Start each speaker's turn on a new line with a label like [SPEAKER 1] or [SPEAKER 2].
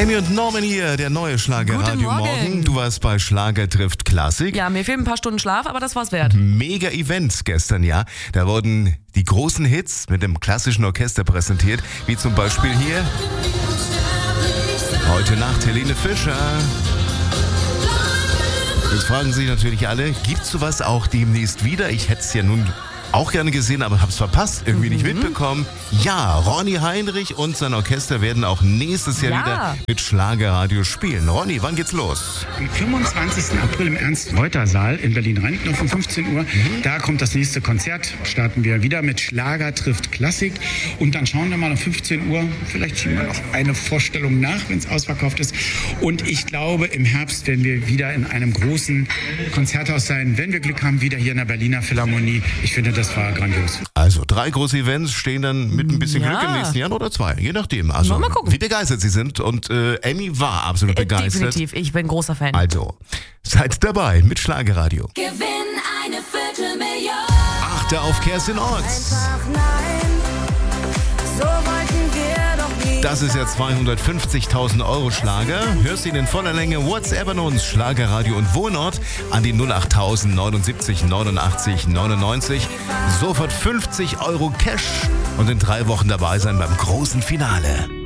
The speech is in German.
[SPEAKER 1] Emmy und Norman hier, der neue Schlagerradio Morgen. Du warst bei Schlager trifft Klassik.
[SPEAKER 2] Ja, mir fehlen ein paar Stunden Schlaf, aber das war's wert.
[SPEAKER 1] Mega Event gestern, ja. Da wurden die großen Hits mit dem klassischen Orchester präsentiert, wie zum Beispiel hier Heute Nacht Helene Fischer. Jetzt fragen sich natürlich alle, gibt's sowas auch demnächst wieder? Ich hätte es ja nun auch gerne gesehen, aber hab's verpasst, irgendwie nicht mitbekommen. Ja, Ronny Heinrich und sein Orchester werden auch nächstes Jahr wieder mit Schlagerradio spielen. Ronny, wann geht's los?
[SPEAKER 3] Am 25. April im Ernst-Reuter-Saal in Berlin-Reinickendorf um 15 Uhr. Da kommt das nächste Konzert. Starten wir wieder mit Schlager trifft Klassik. Und dann schauen wir mal um 15 Uhr. Vielleicht schieben wir noch eine Vorstellung nach, wenn es ausverkauft ist. Und ich glaube, im Herbst werden wir wieder in einem großen Konzerthaus sein. Wenn wir Glück haben, wieder hier in der Berliner Philharmonie. Ich finde, das war grandios.
[SPEAKER 1] Also 3 große Events stehen dann mit ein bisschen Glück im nächsten Jahr oder 2, je nachdem. Also
[SPEAKER 2] mal gucken,
[SPEAKER 1] wie begeistert sie sind. Und Emmy war absolut begeistert.
[SPEAKER 2] Definitiv, ich bin großer Fan.
[SPEAKER 1] Also, seid dabei mit Schlagerradio.
[SPEAKER 4] Gewinn eine Viertelmillion.
[SPEAKER 1] Achte auf Kerstin Orts.
[SPEAKER 4] So wollten wir doch nie.
[SPEAKER 1] Das ist ja 250.000 € Schlager. Hörst ihn in voller Länge. WhatsApp an uns, Schlagerradio und Wohnort an die 08000 79 89 99. Sofort 50 € Cash und in 3 Wochen dabei sein beim großen Finale.